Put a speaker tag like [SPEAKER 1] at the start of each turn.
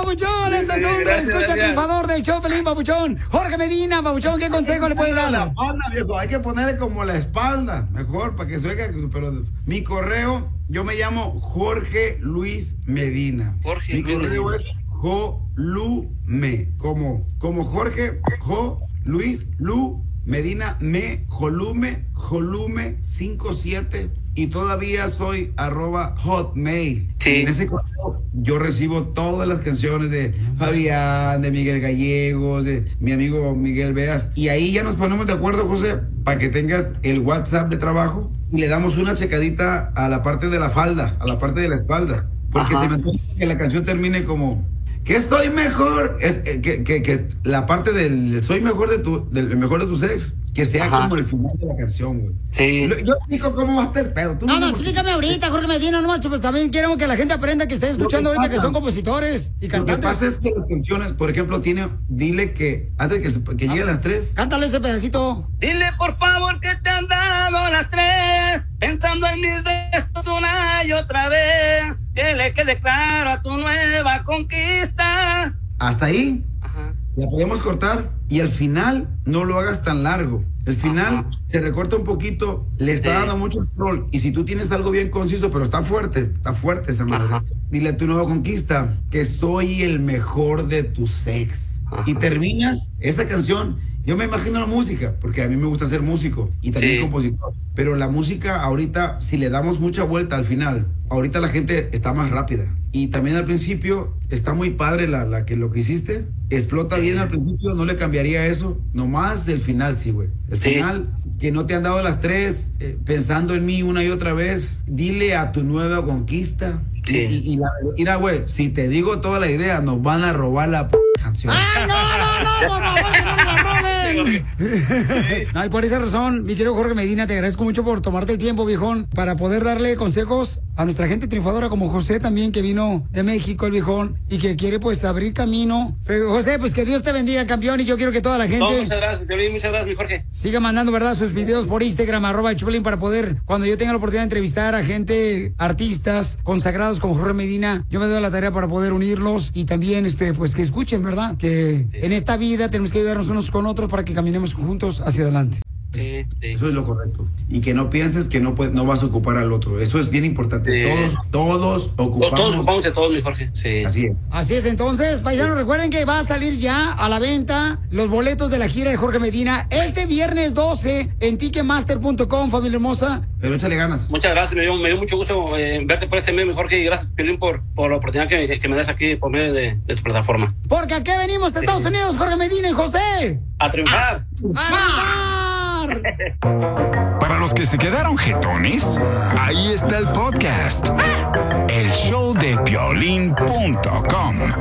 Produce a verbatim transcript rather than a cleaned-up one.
[SPEAKER 1] papuchón. Este es un
[SPEAKER 2] Gracias,
[SPEAKER 1] escucha
[SPEAKER 2] gracias.
[SPEAKER 1] triunfador del show, Pelín, papuchón. Jorge Medina, papuchón, ¿qué consejo le puede dar?
[SPEAKER 3] La espalda, viejo, hay que ponerle como la espalda, mejor, para que se oiga. Pero mi correo, yo me llamo Jorge Luis Medina.
[SPEAKER 2] Jorge
[SPEAKER 3] Mi
[SPEAKER 2] Luis
[SPEAKER 3] correo
[SPEAKER 2] Medina.
[SPEAKER 3] es Jolume, como, como Jorge, Jo, Luis, Lu, Medina, Me, Jolume, Jolume cincuenta y siete. Y todavía soy arroba hotmail.
[SPEAKER 2] Sí.
[SPEAKER 3] En ese correo yo recibo todas las canciones de Fabián, de Miguel Gallegos, de mi amigo Miguel Beas. Y ahí ya nos ponemos de acuerdo, José, para que tengas el WhatsApp de trabajo y le damos una checadita a la parte de la falda, a la parte de la espalda. Porque
[SPEAKER 2] Ajá.
[SPEAKER 3] se me antoja que la canción termine como que estoy mejor. Es eh, que, que, que la parte del soy mejor de tu, del mejor de tus ex, que sea
[SPEAKER 2] Ajá.
[SPEAKER 3] como el final de la canción, güey.
[SPEAKER 2] Sí.
[SPEAKER 3] Lo- Yo explico cómo va a estar el pedo. Tú
[SPEAKER 1] No, no,
[SPEAKER 3] me-
[SPEAKER 1] explícame ahorita, Jorge Medina, no macho, pues también quiero que la gente aprenda que esté escuchando
[SPEAKER 3] Lo que
[SPEAKER 1] ahorita que
[SPEAKER 3] pasa-
[SPEAKER 1] son compositores y
[SPEAKER 3] Lo que
[SPEAKER 1] cantantes.
[SPEAKER 3] pasa es que las canciones, por ejemplo, tiene, dile que antes de que, se- que lleguen las tres,
[SPEAKER 1] Cántale ese pedacito.
[SPEAKER 2] Dile por favor que te han dado las tres, pensando en mis besos una y otra vez, que le quede claro a tu nueva conquista.
[SPEAKER 3] hasta ahí
[SPEAKER 2] Ajá.
[SPEAKER 3] la podemos cortar y al final no lo hagas tan largo. El final
[SPEAKER 2] Ajá.
[SPEAKER 3] se recorta un poquito, le está
[SPEAKER 2] Sí.
[SPEAKER 3] dando mucho scroll. Y si tú tienes algo bien conciso, pero está fuerte, está fuerte esa madre.
[SPEAKER 2] Ajá.
[SPEAKER 3] Dile a tu nueva conquista que soy el mejor de tus sex.
[SPEAKER 2] Ajá.
[SPEAKER 3] Y terminas esa canción. Yo me imagino la música, porque a mí me gusta ser músico y también
[SPEAKER 2] Sí.
[SPEAKER 3] compositor. Pero la música ahorita, si le damos mucha vuelta al final, ahorita la gente está más rápida. Y también al principio está muy padre la, la que lo que hiciste. Explota bien al principio, no le cambiaría eso. Nomás el final, sí, güey. El
[SPEAKER 2] Sí.
[SPEAKER 3] final, que no te han dado las tres, eh, pensando en mí una y otra vez. Dile a tu nueva conquista.
[SPEAKER 2] Sí.
[SPEAKER 3] Y, y, y la, mira, güey, si te digo toda la idea, nos van a robar la p canción.
[SPEAKER 1] ¡Ay, no, no, no, por favor, que no nos la roben! No, y por esa razón, mi querido Jorge Medina, te agradezco mucho por tomarte el tiempo, viejón, para poder darle consejos a nuestra gente triunfadora como José también, que vino de México, el viejón, y que quiere pues abrir camino. Fe- José, pues que Dios te bendiga, campeón, y yo quiero que toda la
[SPEAKER 2] No,
[SPEAKER 1] gente
[SPEAKER 2] muchas gracias, Piolín, muchas gracias, mi Jorge.
[SPEAKER 1] siga mandando, ¿verdad?, sus videos por Instagram, arroba el Choplin, para poder, cuando yo tenga la oportunidad de entrevistar a gente, artistas consagrados como Jorge Medina, yo me doy la tarea para poder unirlos y también, este, pues que escuchen, ¿verdad?, que en esta vida tenemos que ayudarnos unos con otros para que caminemos juntos hacia adelante.
[SPEAKER 2] Sí, sí.
[SPEAKER 3] Eso es lo correcto. Y que no pienses que no, puedes, no vas a ocupar al otro. Eso es bien importante.
[SPEAKER 2] Sí.
[SPEAKER 3] Todos, todos ocupamos.
[SPEAKER 2] Todos ocupamos de todos, mi Jorge. Sí.
[SPEAKER 3] Así es.
[SPEAKER 1] Así es, entonces, paisanos, recuerden que va a salir ya a la venta los boletos de la gira de Jorge Medina este viernes doce en ticketmaster punto com, familia hermosa.
[SPEAKER 3] Pero échale ganas.
[SPEAKER 2] Muchas gracias, me dio, me dio mucho gusto eh, verte por este medio, mi Jorge, y gracias, Piolín, por, por la oportunidad que, que me das aquí por medio de, de tu plataforma.
[SPEAKER 1] Porque aquí venimos a Estados Unidos, Jorge Medina y José.
[SPEAKER 2] ¡A triunfar!
[SPEAKER 1] ¡A triunfar!
[SPEAKER 4] Para los que se quedaron jetones, ahí está el podcast. El show de Piolín punto com.